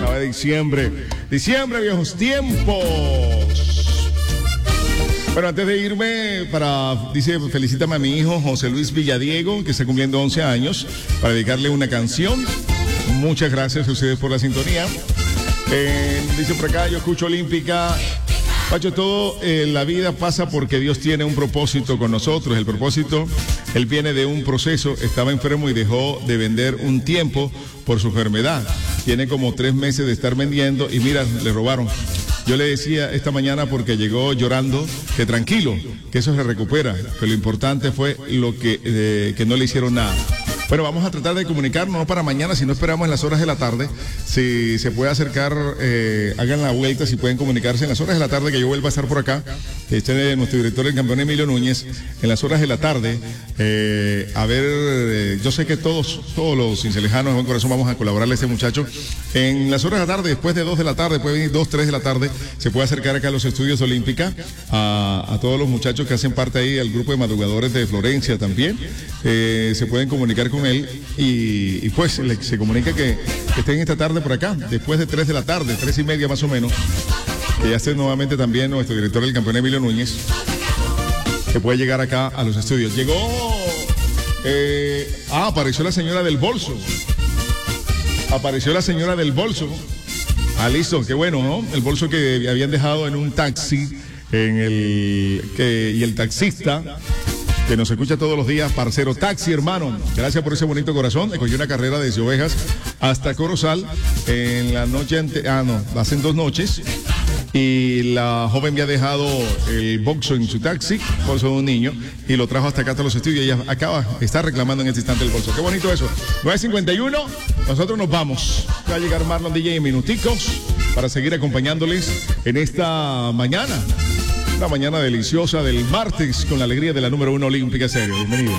acaba diciembre. Diciembre, viejos tiempos. Bueno, antes de irme, dice, felicítame a mi hijo José Luis Villadiego, que está cumpliendo 11 años, para dedicarle una canción. Muchas gracias a ustedes por la sintonía. Dice por acá, yo escucho Olímpica. Pacho, todo la vida pasa porque Dios tiene un propósito con nosotros. El propósito, él viene de un proceso, estaba enfermo y dejó de vender un tiempo por su enfermedad. Tiene como 3 meses de estar vendiendo y mira, le robaron. Yo le decía esta mañana porque llegó llorando que tranquilo, que eso se recupera, que lo importante fue lo que no le hicieron nada. Bueno, vamos a tratar de comunicarnos, no para mañana, si no esperamos en las horas de la tarde. Si se puede acercar, hagan la vuelta, si pueden comunicarse en las horas de la tarde, que yo vuelva a estar por acá. Este es nuestro director, el campeón Emilio Núñez, en las horas de la tarde. A ver, yo sé que todos los cincelejanos de buen corazón vamos a colaborarle a este muchacho. En las horas de la tarde, después de 2 de la tarde, puede venir 2, 3 de la tarde, se puede acercar acá a los estudios Olímpica, a todos los muchachos que hacen parte ahí, al grupo de madrugadores de Florencia también. Se pueden comunicar con él y pues se comunica que estén esta tarde por acá, después de 3 de la tarde, 3:30 más o menos, que ya esté nuevamente también nuestro director del campeón Emilio Núñez, que puede llegar acá a los estudios. Llegó, apareció la señora del bolso. Apareció la señora del bolso. Listo, qué bueno, ¿no? El bolso que habían dejado en un taxi, y el taxista, que nos escucha todos los días, parcero taxi, hermano. Gracias por ese bonito corazón. Le cogió una carrera desde Ovejas hasta Corozal en la noche hacen 2 noches. Y la joven me ha dejado el bolso en su taxi, bolso de un niño, y lo trajo hasta acá, hasta los estudios. Ella está reclamando en este instante el bolso. Qué bonito eso. 9:51, nosotros nos vamos. Va a llegar Marlon DJ en minuticos para seguir acompañándoles en esta mañana. Una mañana deliciosa del martes con la alegría de la número 1 Olímpica Estéreo. Bienvenidos.